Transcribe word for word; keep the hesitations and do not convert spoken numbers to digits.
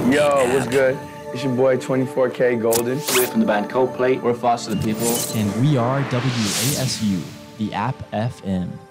Yo, what's good? It's your boy twenty-four K Golden. We're from the band Coldplay. We're Foster the People. And we are W A S U, the App F M.